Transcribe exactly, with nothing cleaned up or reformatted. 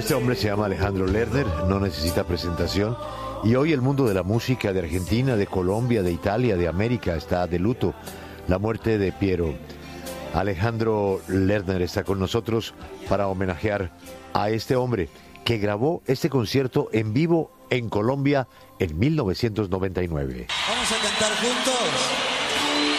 Este hombre se llama Alejandro Lerner, no necesita presentación. Y hoy el mundo de la música de Argentina, de Colombia, de Italia, de América está de luto. La muerte de Piero. Alejandro Lerner está con nosotros para homenajear a este hombre que grabó este concierto en vivo en Colombia en mil novecientos noventa y nueve. Vamos a cantar juntos.